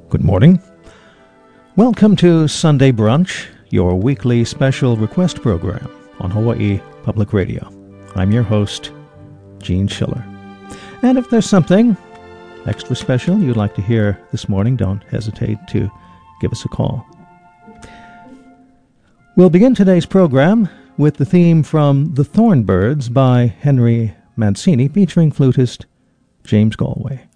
Good morning. Welcome to Sunday Brunch, your weekly special request program on Hawaii Public Radio. I'm your host, Gene Schiller. And if there's something extra special you'd like to hear this morning, don't hesitate to give us a call. We'll begin today's program with the theme from The Thornbirds by Henry Mancini, featuring flutist James Galway.